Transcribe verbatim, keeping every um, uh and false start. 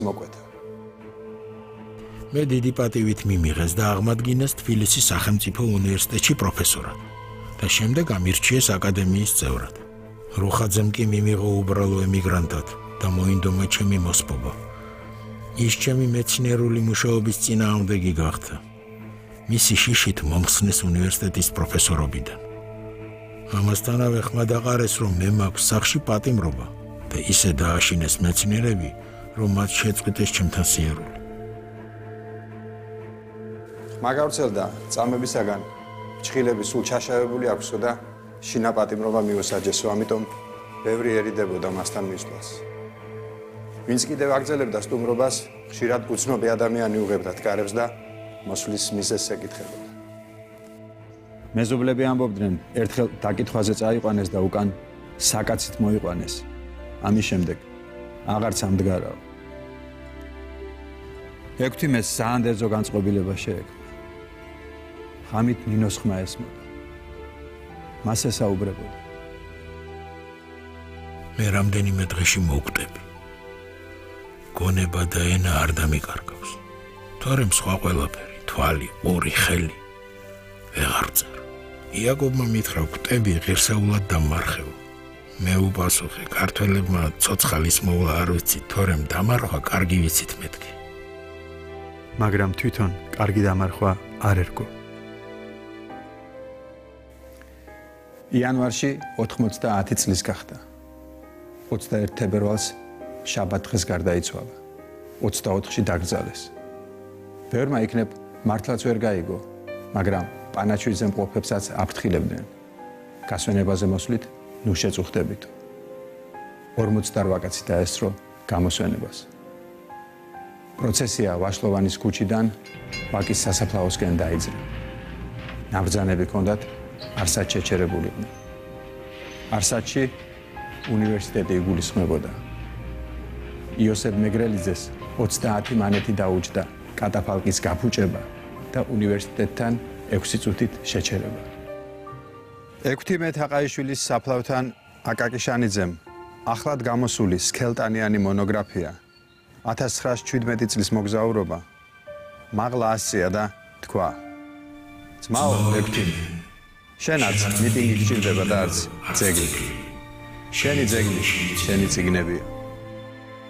მოკვეთა. მე დიდი პატივით მიმიღეს და აღმადგინეს თბილისის სახელმწიფო უნივერსიტეტში პროფესორად და შემდეგ ამირჩიეს აკადემიის წევრად. რუხაძემ კი მიმიღო უბრალო ემიგრანტად და მოინდომა ჩემი მოსპობა. ის ჩემი მეცნიერული მუშაობის წინააღმდეგი გახდა. მისი შიშით მომხსნეს უნივერსიტეტის პროფესორობიდან. ამასთანავე ხმა დაყარეს, რომ მე მაქვს სახში პატიმრობა და ისე დააშინეს მეცნიერები, რომ მათ შეწყვიტეს ჩემთან სიარული. მაგავრცელდა წამებისაგან ჩხილები სულ ჩაშავებული აქვსო და შინა პატიმრობა მიუსაჯესო, ამიტომ ბევრი ერიდებოდა მასთან მისვლას. ვინც კიდევ აგრძელებდა სტუმრობას, ხშირად უცნობი ადამიანი უღებდა თკარებს და მოსვლის მიზეზს ეკითხებოდა. მეზობლები ამბობდნენ, ერთხელ დაკითხვაზე წაიყვანეს და უკან საკაცით მოიყვანეს. ამის შემდეგ აღარც ამდგარაო. ექვთიმეს საანდერძო განწყობილება შეექმნა. ხამით ნინოს ხმა ესმოდა. მას ესაუბრებოდა. მე რამდენიმე დღეში მოვკვდები. გონება და ენა არ დამიკარგავს. თორემ სხვა ყველაფერი, თვალი, ორი ხელი ვეღარ წერ. იაკობმა მითხრა, ვკვდები ღირსეულად დამარხევ. მე უპასუხე, ქართველებმა ცოცხალის მოვლა არ ვიცით, თორემ დამარხვა კარგი ვიცით მეთქი. მაგრამ თვითონ კარგი დამარხვა არ ერგო. იანვარში ოთხმოცდაათი წლის გახდა. ოცდაერთი თებერვალს შაბათ-დღეს გარდაიცვალა. ოცდაოთხში დაკრძალეს. ბევრმა იქნებ მართლაც ვერ გაიგო, მაგრამ პანაჩვიძე მყოფებსაც აფრთხილებდნენ. გასვენებაზე მოსვლით ნუ შეწუხდებითო. ორმოცდაოთხ კაცი დაესწრო გამოსვენებას. პროცესია ვაშლოვანის ქუჩიდან ვაკის სასაფლაოსკენ დაიძრა. ნაბრძანები ჰქონდათ არსად შეჩერებულიყვნენ. არსადში უნივერსიტეტი იგულისხმებოდა. იოსებ მეგრელიძეს ოცდაათი მანეთი დაუჯდა კატაფალკის გაფუჭება და უნივერსიტეტთან ექვსი წუთით შეჩერება. ექვთიმე თაყაიშვილის საფლავთან აკაკი შანიძემ ახლად გამოსული სქელტანიანი მონოგრაფია ათას ცხრაასი შვიდმეტი წლის მოგზაურობა მაღლა ასწია და თქვა: ძმაო ექვთიმე, შენაც მიტინგი გჭირდება და არც ძეგლი. შენი ძეგლი, შენი წიგნებია.